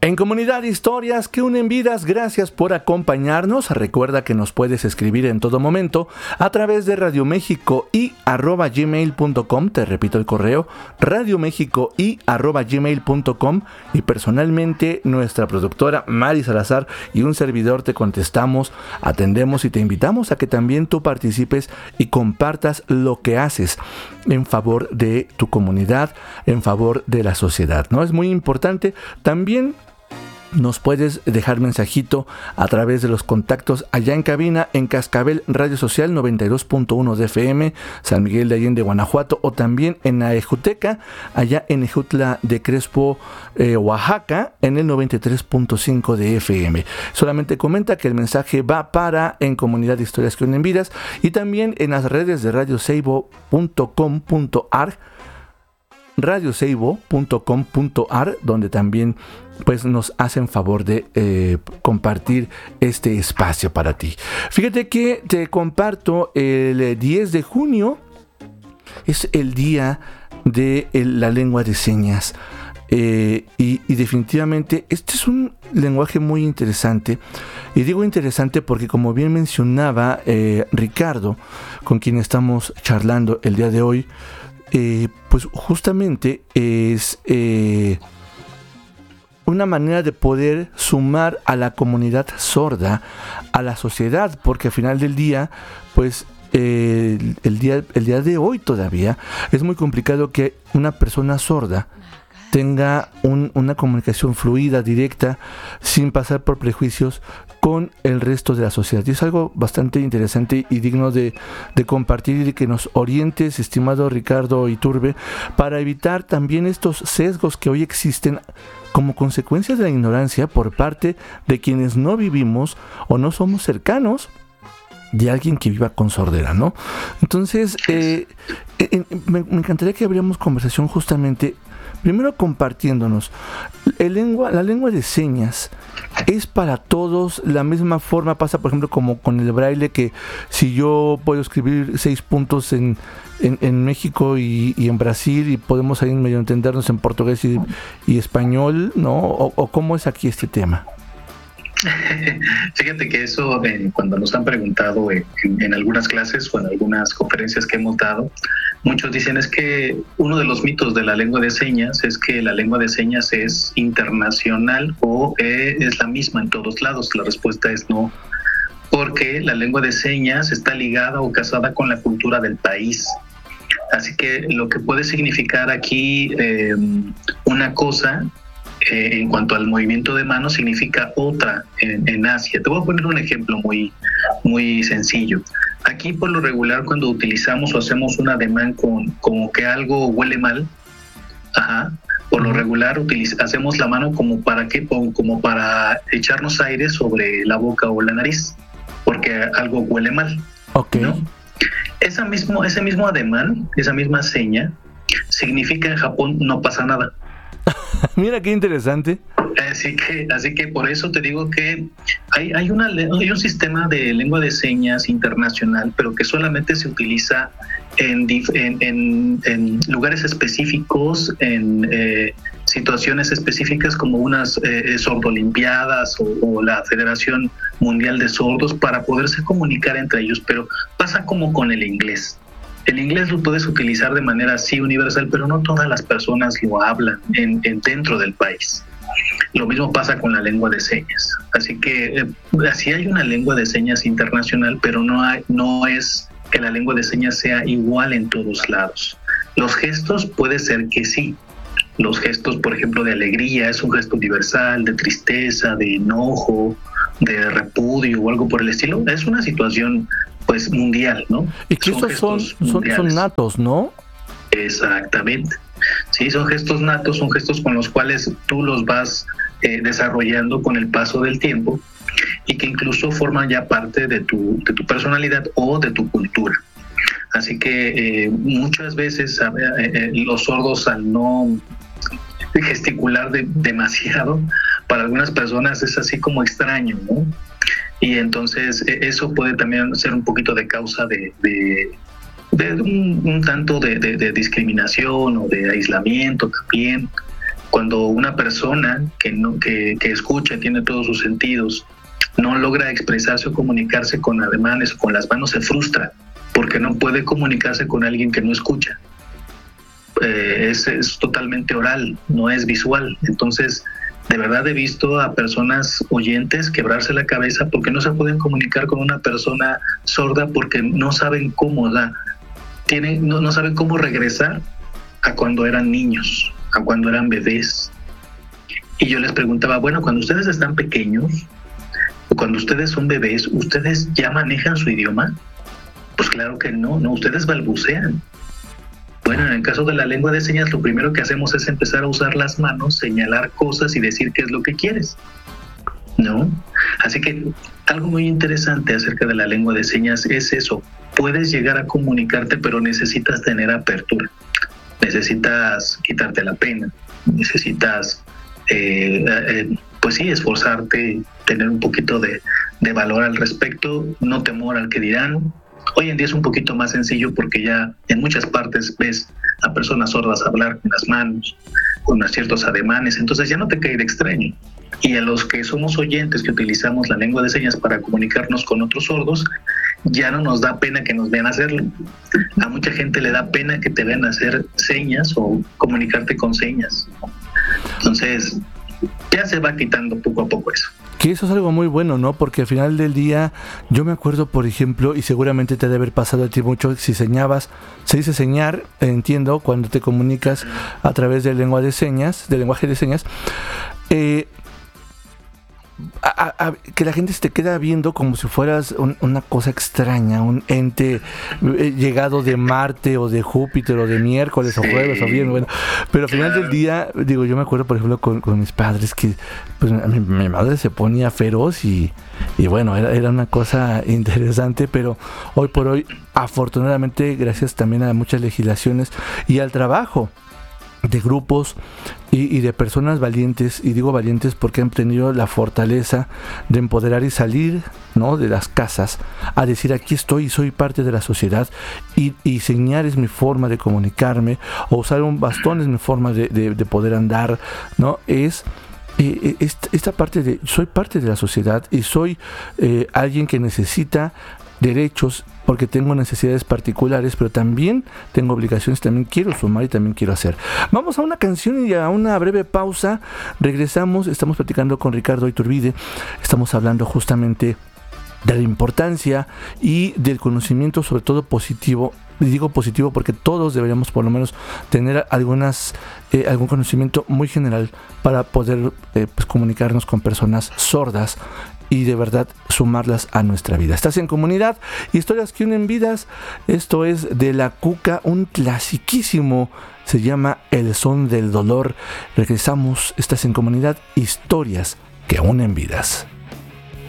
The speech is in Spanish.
En Comunidad Historias que unen vidas, gracias por acompañarnos. Recuerda que nos puedes escribir en todo momento a través de Radio México y @gmail.com. Te repito el correo, radiomexico y @gmail.com. Y personalmente nuestra productora Mari Salazar y un servidor te contestamos, atendemos y te invitamos a que también tú participes y compartas lo que haces en favor de tu comunidad, en favor de la sociedad, ¿no? Es muy importante. También nos puedes dejar mensajito a través de los contactos allá en cabina en Cascabel Radio Social 92.1 de FM, San Miguel de Allende, Guanajuato, o también en Aejuteca, allá en Ejutla de Crespo, Oaxaca, en el 93.5 de FM. Solamente comenta que el mensaje va para En Comunidad de Historias que unen vidas, y también en las redes de radioseibo.com.ar, radioseibo.com.ar, donde también pues nos hacen favor de compartir este espacio para ti. Fíjate que te comparto el 10 de junio, es el día de la lengua de señas. Y definitivamente este es un lenguaje muy interesante, y digo interesante porque, como bien mencionaba Ricardo, con quien estamos charlando el día de hoy, pues justamente es una manera de poder sumar a la comunidad sorda a la sociedad, porque al final del día, pues el día de hoy todavía es muy complicado que una persona sorda tenga una comunicación fluida, directa, sin pasar por prejuicios con el resto de la sociedad. Y es algo bastante interesante y digno de compartir, y de que nos orientes, estimado Ricardo Iturbe, para evitar también estos sesgos que hoy existen como consecuencia de la ignorancia por parte de quienes no vivimos o no somos cercanos de alguien que viva con sordera, ¿no? Entonces, me encantaría que abriéramos conversación justamente, primero compartiéndonos. La lengua de señas es para todos la misma forma. Pasa, por ejemplo, como con el braille, que si yo puedo escribir 6 puntos en México y en Brasil, y podemos ahí medio entendernos en portugués y español, ¿no? ¿O cómo es aquí este tema? Fíjate que eso, cuando nos han preguntado en algunas clases o en algunas conferencias que hemos dado, muchos dicen es que uno de los mitos de la lengua de señas es que la lengua de señas es internacional o es la misma en todos lados. La respuesta es no, porque la lengua de señas está ligada o casada con la cultura del país. Así que lo que puede significar aquí una cosa en cuanto al movimiento de manos significa otra en Asia. Te voy a poner un ejemplo muy, muy sencillo. Aquí, por lo regular, cuando utilizamos o hacemos un ademán como que algo huele mal, por lo regular hacemos la mano como para echarnos aire sobre la boca o la nariz, porque algo huele mal. Okay. ¿No? Ese mismo ademán, esa misma seña, significa en Japón no pasa nada. Mira qué interesante. Así que por eso te digo que hay un sistema de lengua de señas internacional, pero que solamente se utiliza en lugares específicos, en situaciones específicas, como unas sordolimpiadas o la Federación Mundial de Sordos, para poderse comunicar entre ellos. Pero pasa como con el inglés. El inglés lo puedes utilizar de manera así universal, pero no todas las personas lo hablan dentro del país. Lo mismo pasa con la lengua de señas. Así que así hay una lengua de señas internacional, pero no es que la lengua de señas sea igual en todos lados. Los gestos puede ser que sí. Los gestos, por ejemplo, de alegría es un gesto universal, de tristeza, de enojo, de repudio o algo por el estilo. Es una situación pues mundial, ¿no? Y que estos son natos, ¿no? Exactamente. Sí, son gestos natos, son gestos con los cuales tú los vas desarrollando con el paso del tiempo, y que incluso forman ya parte de tu personalidad o de tu cultura. Así que muchas veces los sordos, al no gesticular demasiado, para algunas personas es así como extraño, ¿no? Y entonces eso puede también ser un poquito de causa de un tanto de discriminación o de aislamiento también. Cuando una persona que escucha, tiene todos sus sentidos, no logra expresarse o comunicarse con ademanes o con las manos, se frustra porque no puede comunicarse con alguien que no escucha. Es totalmente oral, no es visual. Entonces, de verdad he visto a personas oyentes quebrarse la cabeza porque no se pueden comunicar con una persona sorda, porque no saben cómo, no saben cómo regresar a cuando eran niños, a cuando eran bebés. Y yo les preguntaba, bueno, cuando ustedes están pequeños, o cuando ustedes son bebés, ¿ustedes ya manejan su idioma? Pues claro que no, ustedes balbucean. Bueno, en el caso de la lengua de señas, lo primero que hacemos es empezar a usar las manos, señalar cosas y decir qué es lo que quieres, ¿no? Así que algo muy interesante acerca de la lengua de señas es eso. Puedes llegar a comunicarte, pero necesitas tener apertura. Necesitas quitarte la pena. Necesitas, pues sí, esforzarte, tener un poquito de valor al respecto, no temor al que dirán. Hoy en día es un poquito más sencillo porque ya en muchas partes ves a personas sordas hablar con las manos, con ciertos ademanes, entonces ya no te cae de extraño. Y a los que somos oyentes, que utilizamos la lengua de señas para comunicarnos con otros sordos, ya no nos da pena que nos vean hacerlo. A mucha gente le da pena que te vean hacer señas o comunicarte con señas. Entonces, ya se va quitando poco a poco eso. Que eso es algo muy bueno, ¿no? Porque al final del día, yo me acuerdo, por ejemplo, y seguramente te debe haber pasado a ti mucho, si señabas, se dice señar, entiendo, cuando te comunicas a través del lenguaje de señas, que la gente se te queda viendo como si fueras una cosa extraña, un ente llegado de Marte o de Júpiter o de miércoles o jueves o bien, bueno, pero al final del día, digo, yo me acuerdo por ejemplo con mis padres que pues mi madre se ponía feroz y bueno, era una cosa interesante, pero hoy por hoy, afortunadamente, gracias también a muchas legislaciones y al trabajo de grupos y de personas valientes, y digo valientes porque han tenido la fortaleza de empoderar y salir, ¿no?, de las casas a decir aquí estoy y soy parte de la sociedad, y señar es mi forma de comunicarme, o usar un bastón es mi forma de poder andar, ¿no? Es esta parte de soy parte de la sociedad y soy alguien que necesita derechos porque tengo necesidades particulares, pero también tengo obligaciones, también quiero sumar y también quiero hacer. Vamos a una canción y a una breve pausa. Regresamos, estamos platicando con Ricardo Iturbide, estamos hablando justamente de la importancia y del conocimiento, sobre todo positivo. Y digo positivo porque todos deberíamos por lo menos tener algún conocimiento muy general para poder pues comunicarnos con personas sordas y de verdad sumarlas a nuestra vida. Estás en Comunidad, historias que unen vidas. Esto es de La Cuca, un clasiquísimo, se llama El Son del Dolor. Regresamos, estás en Comunidad, historias que unen vidas.